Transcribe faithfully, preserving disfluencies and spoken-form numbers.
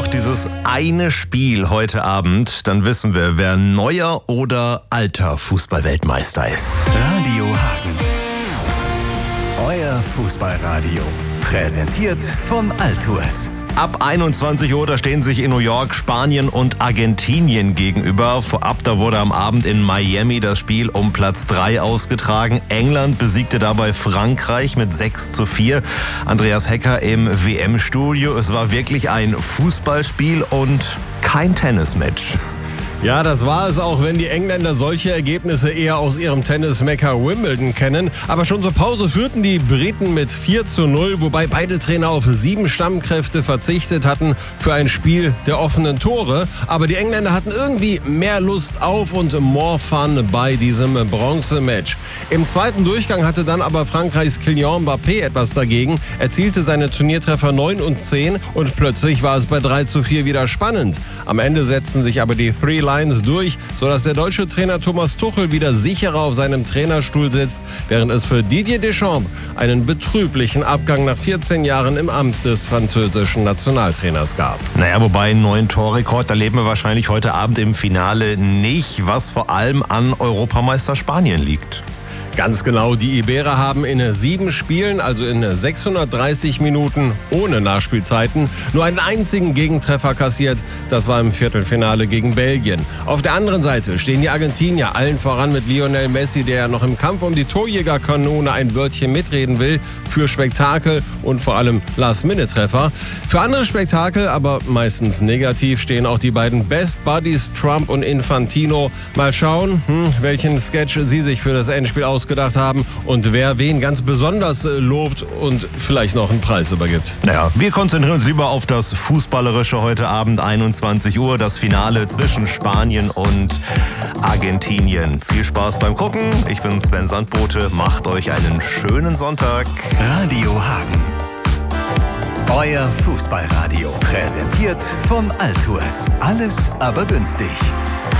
noch dieses eine Spiel heute Abend, dann wissen wir, wer neuer oder alter Fußballweltmeister ist. Radio Hagen. Euer Fußballradio. Präsentiert von Altours. Ab einundzwanzig Uhr, da stehen sich in New York Spanien und Argentinien gegenüber. Vorab, da wurde am Abend in Miami das Spiel um Platz drei ausgetragen. England besiegte dabei Frankreich mit sechs zu vier. Andreas Hecker im W M-Studio. Es war wirklich ein Fußballspiel und kein Tennismatch. Ja, das war es auch, wenn die Engländer solche Ergebnisse eher aus ihrem Tennismecker Wimbledon kennen. Aber schon zur Pause führten die Briten mit vier zu null, wobei beide Trainer auf sieben Stammkräfte verzichtet hatten für ein Spiel der offenen Tore. Aber die Engländer hatten irgendwie mehr Lust auf und more fun bei diesem Bronzematch. Im zweiten Durchgang hatte dann aber Frankreichs Kylian Mbappé etwas dagegen, erzielte seine Turniertreffer neun und zehn und plötzlich war es bei drei zu vier wieder spannend. Am Ende setzten sich aber die Three Lions durch, sodass der deutsche Trainer Thomas Tuchel wieder sicherer auf seinem Trainerstuhl sitzt, während es für Didier Deschamps einen betrüblichen Abgang nach vierzehn Jahren im Amt des französischen Nationaltrainers gab. Naja, wobei einen neuen Torrekord erleben wir wahrscheinlich heute Abend im Finale nicht, was vor allem an Europameister Spanien liegt. Ganz genau, die Iberer haben in sieben Spielen, also in sechshundertdreißig Minuten ohne Nachspielzeiten, nur einen einzigen Gegentreffer kassiert. Das war im Viertelfinale gegen Belgien. Auf der anderen Seite stehen die Argentinier, allen voran mit Lionel Messi, der noch im Kampf um die Torjägerkanone ein Wörtchen mitreden will, für Spektakel und vor allem Last-Minute-Treffer. Für andere Spektakel, aber meistens negativ, stehen auch die beiden Best Buddies Trump und Infantino. Mal schauen, hm, welchen Sketch sie sich für das Endspiel ausgedacht haben und wer wen ganz besonders lobt und vielleicht noch einen Preis übergibt. Naja, wir konzentrieren uns lieber auf das Fußballerische heute Abend, einundzwanzig Uhr, das Finale zwischen Spanien und Argentinien. Viel Spaß beim Gucken. Ich bin Sven Sandbote. Macht euch einen schönen Sonntag. Radio Hagen. Euer Fußballradio. Präsentiert von Altours. Alles aber günstig.